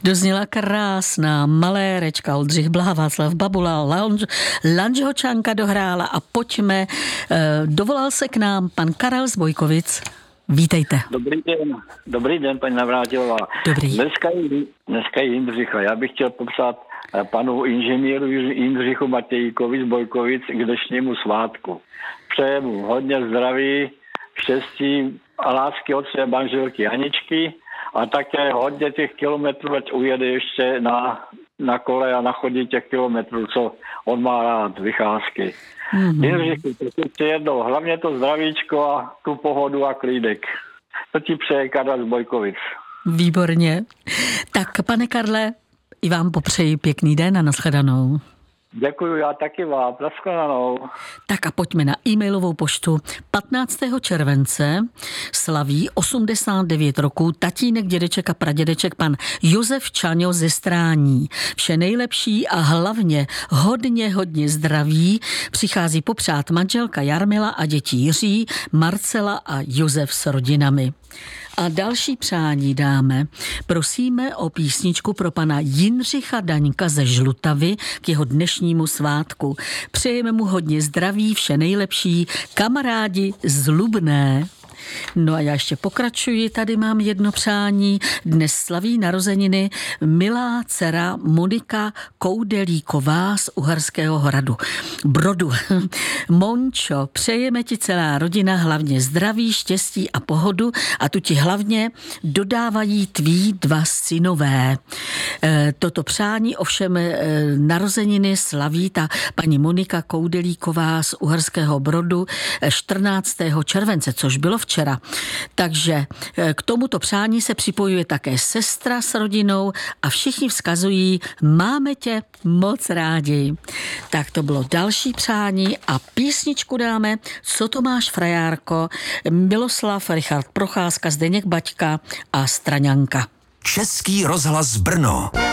Dozněla krásná malérečka Oldřich Blaha, Václav Babula, Lange Hočanka dohrála a pojďme. Dovolal se k nám pan Karel z Bojkovic. Vítejte. Dobrý den, paní Navrátilová. Dobrý. Dneska je Jindřicha. Já bych chtěl popsat panu inženýru Jindřichu Matějkovi z Bojkovic k dnešnímu svátku. Přeji mu hodně zdraví, štěstí a lásky od své manželky Aničky a také hodně těch kilometrů, ať ujede ještě na kole a nachodí těch kilometrů, co on má rád, vycházky. Jindřichu, to jednou, hlavně to zdravíčko a tu pohodu a klídek. To ti přeje Karel z Bojkovic. Výborně. Tak, pane Karle, i vám popřeji pěkný den a nashledanou. Děkuju, já taky vám. Nashledanou. Tak a pojďme na e-mailovou poštu. 15. července slaví 89 roků tatínek, dědeček a pradědeček pan Josef Čaňo ze Strání. Vše nejlepší a hlavně hodně zdraví přichází popřát manželka Jarmila a děti Jiří, Marcela a Josef s rodinami. A další přání dáme. Prosíme o písničku pro pana Jindřicha Daňka ze Žlutavy k jeho dnešnímu svátku. Přejeme mu hodně zdraví, vše nejlepší, kamarádi z Lubné. No a já ještě pokračuji, tady mám jedno přání. Dnes slaví narozeniny milá dcera Monika Koudelíková z Uherského Brodu. Mončo, přejeme ti celá rodina hlavně zdraví, štěstí a pohodu a tu ti hlavně dodávají tví dva synové. Toto přání ovšem narozeniny slaví ta paní Monika Koudelíková z Uherského Brodu 14. července, což bylo včera. Takže k tomuto přání se připojuje také sestra s rodinou a všichni vzkazují, máme tě moc rádi. Tak to bylo další přání a písničku dáme Co to máš, frajárko, Miloslav, Richard Procházka, Zdeněk Baťka a Straňanka. Český rozhlas Brno.